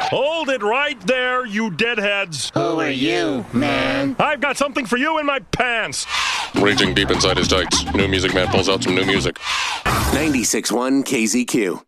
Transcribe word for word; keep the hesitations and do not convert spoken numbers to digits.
Hold it right there, you deadheads. Who are you, man? I've got something for you in my pants. Reaching deep inside his tights, New Music Man pulls out some new music. ninety-six point one K Z Q.